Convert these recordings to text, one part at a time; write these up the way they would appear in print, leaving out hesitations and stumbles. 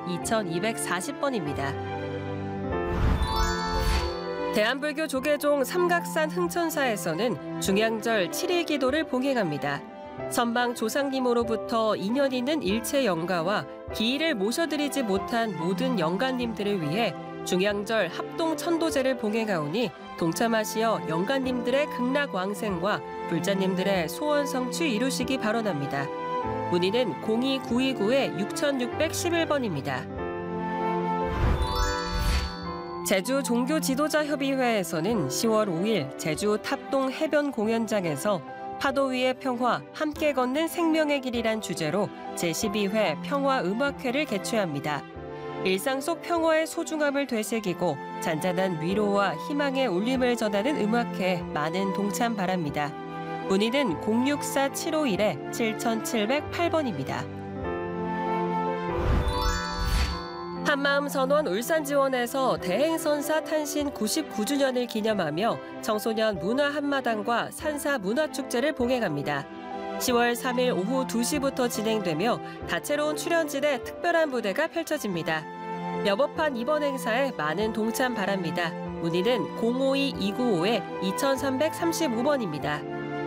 2240번입니다. 대한불교 조계종 삼각산 흥천사에서는 중양절 7일 기도를 봉행합니다. 선방 조상님으로부터 인연 있는 일체 영가와 기일을 모셔드리지 못한 모든 영가님들을 위해 중양절 합동 천도제를 봉행하오니 동참하시어 영가님들의 극락왕생과 불자님들의 소원 성취 이루시기 바라옵니다. 문의는 02-929-6611번입니다. 제주 종교지도자협의회에서는 10월 5일 제주 탑동 해변 공연장에서 파도 위의 평화, 함께 걷는 생명의 길이란 주제로 제12회 평화음악회를 개최합니다. 일상 속 평화의 소중함을 되새기고 잔잔한 위로와 희망의 울림을 전하는 음악회에 많은 동참 바랍니다. 문의는 064-751-7708번입니다. 한마음선원 울산지원에서 대행선사 탄신 99주년을 기념하며 청소년 문화 한마당과 산사 문화축제를 봉행합니다. 10월 3일 오후 2시부터 진행되며 다채로운 출연진의 특별한 무대가 펼쳐집니다. 여법한 이번 행사에 많은 동참 바랍니다. 문의는 052-295-2335번입니다.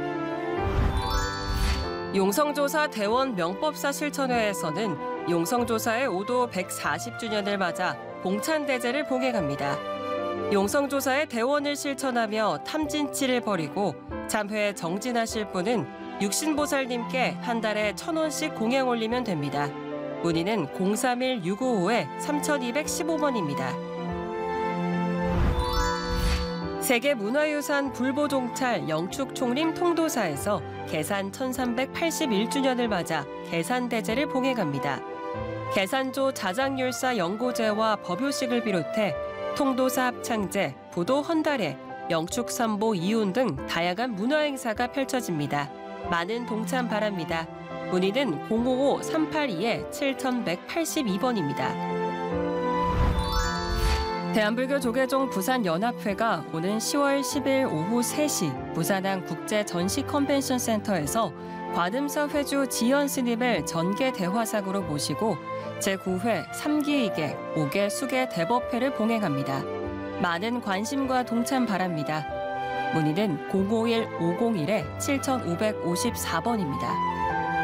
용성조사 대원 명법사 실천회에서는 용성조사의 오도 140주년을 맞아 봉찬대제를 봉행합니다. 용성조사의 대원을 실천하며 탐진치를 벌이고 참회에 정진하실 분은 육신보살님께 한 달에 1,000원씩 공양 올리면 됩니다. 문의는 031-655-3215번입니다. 세계문화유산 불보종찰 영축총림 통도사에서 계산 1381주년을 맞아 계산대제를 봉행합니다. 계산조 자장율사 연고제와 법요식을 비롯해 통도사 합창제, 부도 헌달회, 영축선보 이윤 등 다양한 문화행사가 펼쳐집니다. 많은 동참 바랍니다. 문의는 055-382-7182번입니다. 대한불교 조계종 부산연합회가 오는 10월 10일 오후 3시 부산항 국제전시컨벤션센터에서 관음사 회주 지연 스님을 전계 대화상으로 모시고 제9회 3기이계 5개 수계 대법회를 봉행합니다. 많은 관심과 동참 바랍니다. 문의는 051-501-7554번입니다.